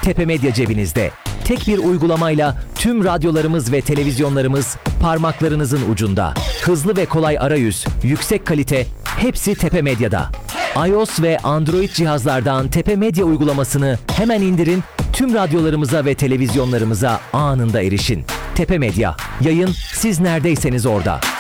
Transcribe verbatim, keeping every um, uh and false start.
Tepe Medya cebinizde. Tek bir uygulamayla tüm radyolarımız ve televizyonlarımız parmaklarınızın ucunda. Hızlı ve kolay arayüz, yüksek kalite, hepsi Tepe Medya'da. iOS ve Android cihazlardan Tepe Medya uygulamasını hemen indirin, tüm radyolarımıza ve televizyonlarımıza anında erişin. Tepe Medya, yayın siz neredeyseniz orada.